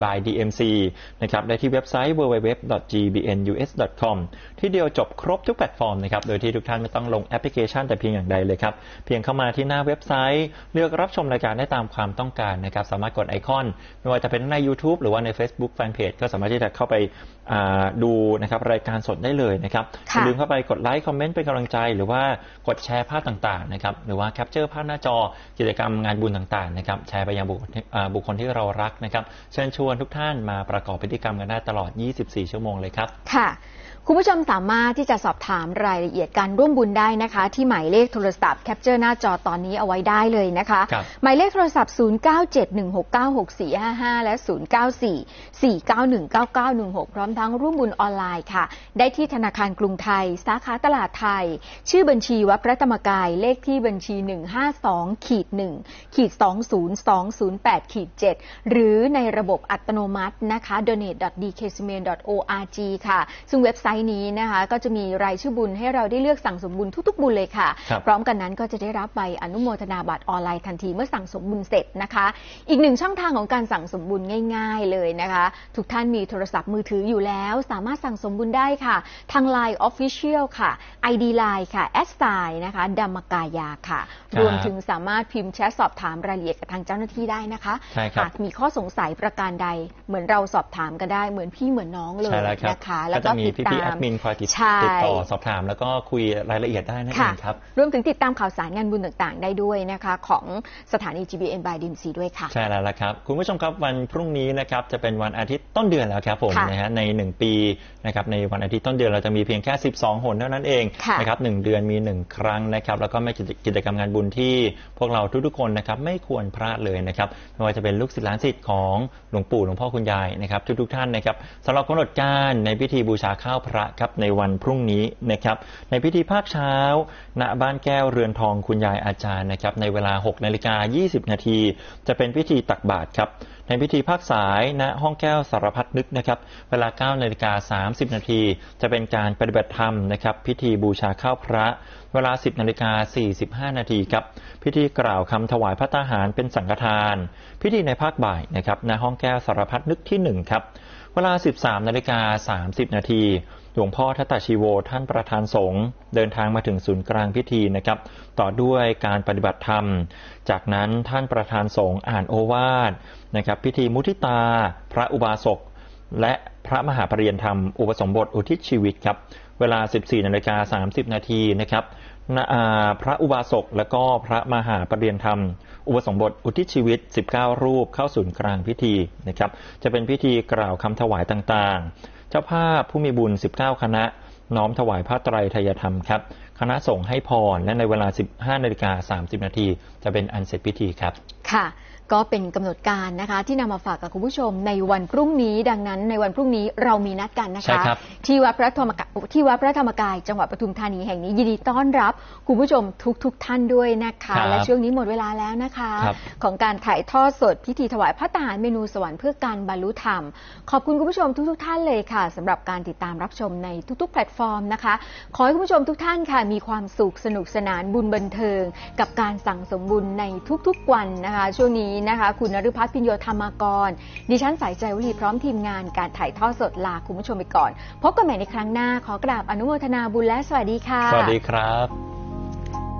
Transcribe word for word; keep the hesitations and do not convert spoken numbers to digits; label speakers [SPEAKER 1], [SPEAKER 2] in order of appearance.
[SPEAKER 1] by ดี เอ็ม ซี นะครับได้ที่เว็บไซต์ ดับเบิลยู ดับเบิลยู ดับเบิลยู ดอท จี บี เอ็น ยู เอส ดอท คอม ที่เดียวจบครบทุกแพลตฟอร์มนะครับโดยที่ทุกท่านไม่ต้องลงแอปพลิเคชันแต่เพียงอย่างใดเลยครับเพียงเข้ามาที่หน้าเว็บไซต์เลือกรับชมรายการได้ตามความต้องการนะครับสามารถกดไอคอนไม่ว่าจะเป็นใน YouTube หรือว่าใน Facebook Fanpage ก็สามารถที่จะเข้าไปดูนะครับรายการสดได้เลยนะครับอย่าลืมเข้าไปกดไลค์คอมเมนต์เป็นกำลังใจหรือว่ากดแชร์ภาพต่างๆนะครับหรือว่าแคปเจอร์ภาพหน้าจอกิจกรรมงานบุญต่างๆนะครับแชร์ไปยังบุคคลที่เรารักนะครับเชิญชวนทุกท่านมาประกอบพิธีกรรมกันได้ตลอดยี่สิบสี่ชั่วโมงเลยครับ
[SPEAKER 2] ค่ะคุณผู้ชมสามารถที่จะสอบถามรายละเอียดการร่วมบุญได้นะคะที่หมายเลขโทรศัพท์แคปเจอร์หน้าจอตอนนี้เอาไว้ได้เลยนะคะหมายเลขโทรศัพท์ศูนย์ เก้า เจ็ด หนึ่ง หก เก้า หก สี่ ห้า ห้าและศูนย์ เก้า สี่ สี่ เก้า หนึ่ง เก้า เก้า หนึ่ง หกพร้อมทั้งร่วมบุญออนไลน์ค่ะได้ที่ธนาคารกรุงไทยสาขาตลาดไทยชื่อบัญชีวัดพระธรรมกายเลขที่บัญชี หนึ่ง ห้า สอง หนึ่ง สอง ศูนย์ สอง ศูนย์ แปด เจ็ด หรือในระบบอัตโนมัตินะคะ โดเนท ดอท ดี เค ซี เอ็ม ดอท โอ อาร์ จี ค่ะซึ่งเว็บไซต์นี้นะคะก็จะมีรายชื่อบุญให้เราได้เลือกสั่งสมบุญทุกๆบุญเลยค่ะพร้อมกันนั้นก็จะได้รับใบอนุโมทนาบัตรออนไลน์ทันทีเมื่อสั่งสมบุญเสร็จนะคะอีกหนึ่งช่องทางของการสั่งสมบุญง่ายๆเลยนะคะทุกท่านมีโทรศัพท์มือถืออยู่แล้วสามารถสั่งสมบุญได้ค่ะทาง ไลน์ Official ค่ะ ไอ ดี ไลน์ ค่ะ แอท ไซน์ นะคะดัมมกายาค่ะรวมถึงสามารถพิมพ์แชทสอบถามรายละเอียดกับทางเจ้าหน้าที่ได้นะคะหากมีข้อสงสัยประการใดเหมือนเราสอบถามก็ได้เหมือนพี่เหมือนน้องเลยนะคะแล้วก็ติดตาม
[SPEAKER 1] แอดมินคอยติดต่อสอบถามแล้วก็คุยรายละเอียดได้นั่นเองครับ
[SPEAKER 2] รวมถึงติดตามข่าวสารงานบุญต่างๆได้ด้วยนะคะของสถานี จี บี เอ็น by ดี เอ็ม ซี ด้วยค่ะ
[SPEAKER 1] ใช่แล้วละครับคุณผู้ชมครับวันพรุ่งนี้นะครับจะเป็นวันอาทิตย์ต้นเดือนแล้วครับผมนะฮะในหนึ่งปีนะครับในวันอาทิตย์ต้นเดือนเราจะมีเพียงแค่สิบสองหนเท่านั้นเองนะครับหนึ่งเดือนมีหนึ่งครั้งนะครับแล้วก็ไม่กิจกรรมงานบุญที่พวกเราทุกๆคนนะครับไม่ควรพลาดเลยนะครับไม่ว่าจะเป็นลูกศิษย์หลานศิษย์ของหลวงปู่หลวงพ่อคุณยายนะครับทุกๆท่านนะครับสำหรับกำหนดการในพิธีบูชาข้าวพระครับในวันพรุ่งนี้นะครับในพิธีภาคเช้าณบ้านแก้วเรือนทองคุณยายอาจารย์นะครับในเวลา หกนาฬิกายี่สิบนาทีจะเป็นพิธีตักบาตรครับในพิธีภาคสายณห้องแก้วสารพัดนึกนะครับเวลา เก้านาฬิกาสามสิบนาทีจะเป็นการปฏิบัติธรรมนะครับพิธีบูชาข้าวพระเวลา สิบนาฬิกาสี่สิบห้านาทีครับพิธีกล่าวคำถวายพระตาหารเป็นสังฆทานพิธีในภาคบ่ายนะครับณห้องแก้วสารพัดนึกที่หนึ่งครับเวลา สิบสามนาฬิกาสามสิบนาทีหลวงพ่อทัตตชีโวท่านประธานสงฆ์เดินทางมาถึงศูนย์กลางพิธีนะครับต่อด้วยการปฏิบัติธรรมจากนั้นท่านประธานสงฆ์อ่านโอวาทนะครับพิธีมุทิตาพระอุบาสกและพระมหาปริยญธรรมอุปสมบทอุทิศชีวิตครับเวลา สิบสี่นาฬิกาสามสิบนาทีนะครับพระอุบาสกและก็พระมหาปริยญธรรมอุปสมบทอุทิศชีวิตสิบเก้ารูปเข้าศูนย์กลางพิธีนะครับจะเป็นพิธีกล่าวคำถวายต่างๆเจ้าภาพผู้มีบุญสิบเก้าคณะน้อมถวายผ้าไตรไทยธรรมครับคณะสงฆ์ให้พรและในเวลา สิบห้านาฬิกาสามสิบนาทีจะเป็นอันเสร็จพิธีครับ
[SPEAKER 2] ค่ะก็เป็นกำหนดการนะคะที่นำมาฝากกับคุณผู้ชมในวันพรุ่งนี้ดังนั้นในวันพรุ่งนี้เรามีนัดกันนะคะที่วัดพระธรรมกายที่วัดพระธรรมกายจังหวัดปทุมธานีแห่งนี้ยินดีต้อนรับคุณผู้ชมทุกๆ ท่านด้วยนะคะและช่วงนี้หมดเวลาแล้วนะคะของการถ่ายทอดสดพิธีถวายพระตาหารเมนูสวรรค์เพื่อการบรรลุธรรมขอบคุณคุณผู้ชมทุกๆท่านเลยค่ะสำหรับการติดตามรับชมในทุกๆแพลตฟอร์มนะคะขอให้คุณผู้ชมทุกท่านค่ะมีความสุขสนุกสนานบุญบันเทิงกับการสั่งสมบุญในทุกๆวันนะคะช่วงนี้นะคะคุณนฤพัฒน์ พิญโยธรรมากรดิฉันสายใจวลีพร้อมทีมงานการถ่ายทอดสดลาคุณผู้ชมไปก่อนพบกันใหม่ในครั้งหน้าขอกราบอนุโมทนาบุญและสวัสดีค่ะ
[SPEAKER 1] สวัสดีครับ